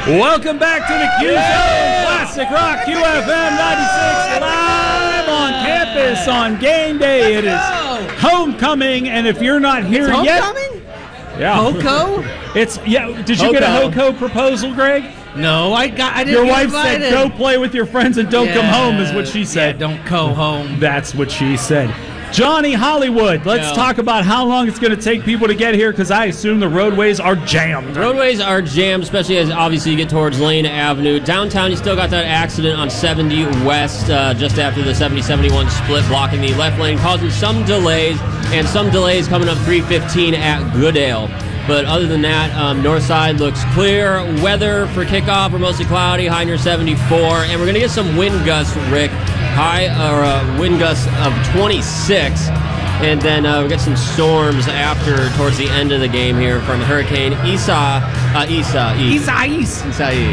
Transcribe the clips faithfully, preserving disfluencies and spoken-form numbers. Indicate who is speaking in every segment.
Speaker 1: Welcome back to the Q Zone, Classic Rock, Q F M ninety-six, live on campus on game day. It is homecoming, and if you're not here
Speaker 2: it's
Speaker 1: yet,
Speaker 2: homecoming?
Speaker 1: Yeah,
Speaker 2: Hoko?
Speaker 1: It's yeah. Did you
Speaker 2: Hoko.
Speaker 1: get a Hoko proposal, Greg?
Speaker 2: No, I got. I didn't.
Speaker 1: Your
Speaker 2: get
Speaker 1: wife
Speaker 2: invited.
Speaker 1: said, "Go play with your friends and don't
Speaker 2: yeah,
Speaker 1: come home," is what she said.
Speaker 2: Yeah, don't go home.
Speaker 1: That's what she said. Johnny Hollywood, let's
Speaker 3: Yeah.
Speaker 1: talk about how long it's going to take people to get here, because I assume the roadways are jammed.
Speaker 3: Roadways are jammed, especially as obviously you get towards Lane Avenue. Downtown, you still got that accident on seventy West uh, just after the seventy seventy-one split, blocking the left lane, causing some delays, and some delays coming up three fifteen at Goodale. But other than that, um, north side looks clear. Weather for kickoff, we're mostly cloudy, high near seventy-four. And we're going to get some wind gusts, Rick. High or uh, wind gusts of twenty-six. And then uh, we get some storms after, towards the end of the game here from Hurricane Isa. Uh, Isa.
Speaker 2: Isais.
Speaker 3: Isai.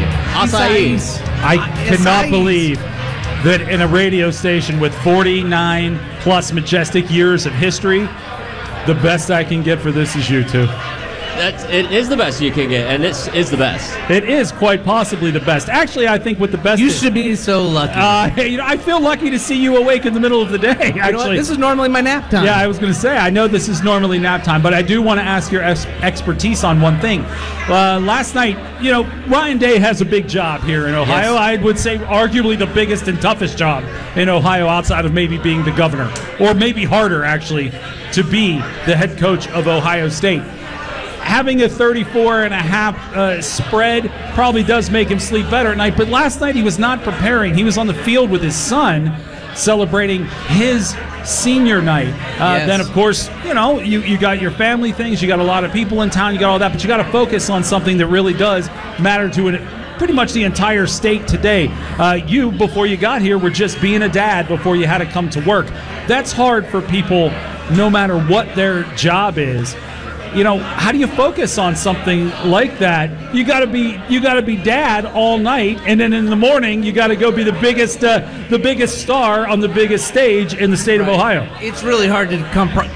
Speaker 3: Asai.
Speaker 1: I cannot
Speaker 2: Isais.
Speaker 1: believe that in a radio station with forty-nine plus majestic years of history, the best I can get for this is you two.
Speaker 3: That's, it is the best you can get, and this is the best.
Speaker 1: It is quite possibly the best. Actually, I think what the best
Speaker 2: You
Speaker 1: is,
Speaker 2: should be so lucky.
Speaker 1: Uh, you know, I feel lucky to see you awake in the middle of the day. Actually,
Speaker 2: you know what? This is normally my nap time.
Speaker 1: Yeah, I was going to say, I know this is normally nap time, but I do want to ask your ex- expertise on one thing. Uh, last night, you know, Ryan Day has a big job here in Ohio.
Speaker 2: Yes.
Speaker 1: I would say arguably the biggest and toughest job in Ohio outside of maybe being the governor, or maybe harder, actually, to be the head coach of Ohio State. Having a thirty-four and a half uh, spread probably does make him sleep better at night, but last night he was not preparing. He was on the field with his son celebrating his senior night. Uh,
Speaker 2: Yes.
Speaker 1: Then, of course, you know, you, you got your family things, you got a lot of people in town, you got all that, but you got to focus on something that really does matter to an, pretty much the entire state today. Uh, you, before you got here, were just being a dad before you had to come to work. That's hard for people no matter what their job is. You know, how do you focus on something like that? You got to be you got to be dad all night, and then in the morning you got to go be the biggest uh, the biggest star on the biggest stage in the state of Ohio.
Speaker 2: It's really hard to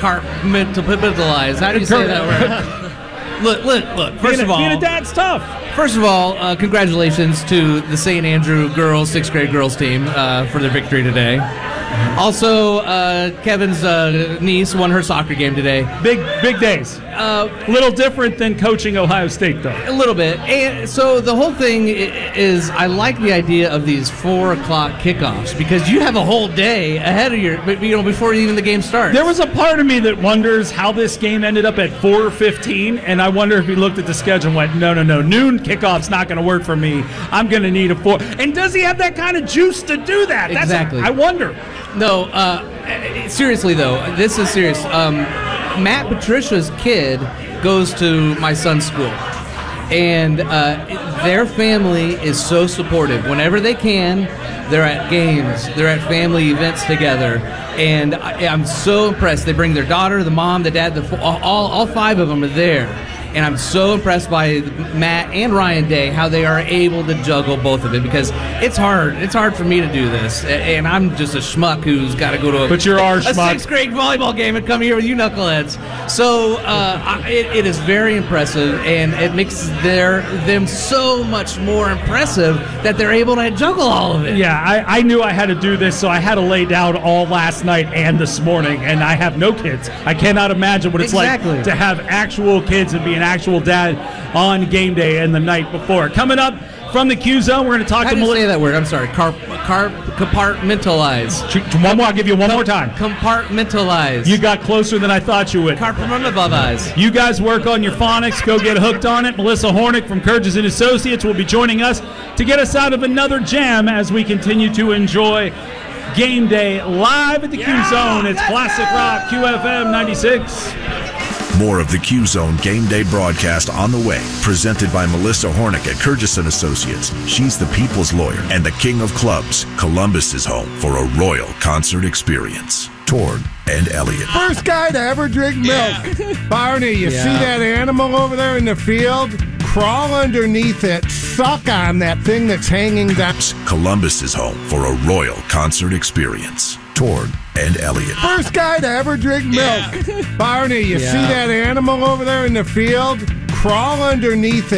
Speaker 2: compartmentalize. How do you say that word? Look, look, look. First
Speaker 1: being
Speaker 2: of
Speaker 1: a,
Speaker 2: all,
Speaker 1: being a dad's tough.
Speaker 2: First of all, uh, congratulations to the Saint Andrew girls, sixth grade girls team uh, for their victory today. Also, uh, Kevin's uh, niece won her soccer game today.
Speaker 1: Big big days.
Speaker 2: Uh,
Speaker 1: Little different than coaching Ohio State, though.
Speaker 2: a little bit. And so the whole thing i- is, I like the idea of these four o'clock kickoffs because you have a whole day ahead of your, you know, before even the game starts.
Speaker 1: There was a part of me that wonders how this game ended up at four fifteen, and I wonder if he looked at the schedule and went, no, no, no, noon kickoff's not going to work for me. I'm going to need a four. And does he have that kind of juice to do that? That's
Speaker 2: Exactly.
Speaker 1: A, I wonder.
Speaker 2: No, uh, seriously though, this is serious. Um, Matt Patricia's kid goes to my son's school, and uh, their family is so supportive. Whenever they can, they're at games, they're at family events together, and I, I'm so impressed. They bring their daughter, the mom, the dad, the all, all five of them are there. And I'm so impressed by Matt and Ryan Day, how they are able to juggle both of it, because it's hard. It's hard for me to do this. And I'm just a schmuck who's got to go to a,
Speaker 1: But you're our
Speaker 2: a
Speaker 1: schmuck.
Speaker 2: sixth grade volleyball game and come here with you knuckleheads. So uh, I, it, it is very impressive, and it makes their them so much more impressive that they're able to juggle all of it.
Speaker 1: Yeah, I, I knew I had to do this, so I had to lay down all last night and this morning, and I have no kids. I cannot imagine what it's
Speaker 2: Exactly.
Speaker 1: like to have actual kids and be an actual dad on game day and the night before. Coming up from the Q Zone, we're going to talk
Speaker 2: How
Speaker 1: to
Speaker 2: do you
Speaker 1: Melissa.
Speaker 2: say that word? I'm sorry. Carp, carp, compartmentalize.
Speaker 1: One more, I'll give you one more time.
Speaker 2: Compartmentalize.
Speaker 1: You got closer than I thought you would.
Speaker 2: Compartmentalize.
Speaker 1: You guys work on your phonics. Go get hooked on it. Melissa Hornick from Kurges and Associates will be joining us to get us out of another jam as we continue to enjoy game day live at the Q Zone. It's Classic Rock, Q F M ninety-six.
Speaker 4: More of the Q Zone Game Day broadcast on the way, presented by Melissa Hornick at Kurges and Associates. She's the people's lawyer and the king of clubs. Columbus is home for a royal concert experience. Tord and Elliott.
Speaker 5: First guy to ever drink milk. Barney, you
Speaker 2: Yeah.
Speaker 5: see that animal over there in the field? Crawl underneath it, suck on that thing that's hanging down.
Speaker 4: Columbus is home for a royal concert experience. Tord and Elliott.
Speaker 5: First guy to ever drink milk. Barney, you
Speaker 2: Yeah.
Speaker 5: see that animal over there in the field? Crawl underneath it.